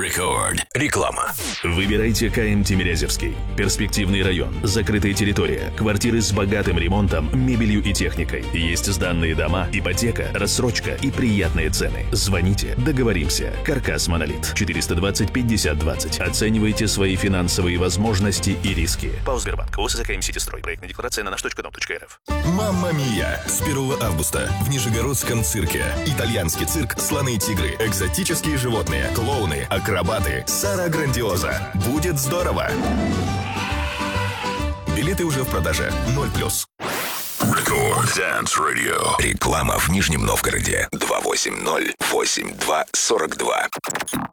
Рекорд. Реклама. Выбирайте КМ Тимирязевский. Перспективный район, закрытая территория, квартиры с богатым ремонтом, мебелью и техникой. Есть сданные дома, ипотека, рассрочка и приятные цены. Звоните, договоримся. Каркас Монолит. 420 50 20. Оценивайте свои финансовые возможности и риски. ПАО Сбербанк. ОСЗ КМ Сити-Строй. Проектная декларация на nаш.дом.рф. Мамма Мия. С 1 августа в Нижегородском цирке. Итальянский цирк, слоны и тигры, экзотические животные, клоуны, акробаты, Сара Грандиоза. Будет здорово! Билеты уже в продаже. 0+. Рекорд Dance Radio. Реклама в Нижнем Новгороде. 280-82-42.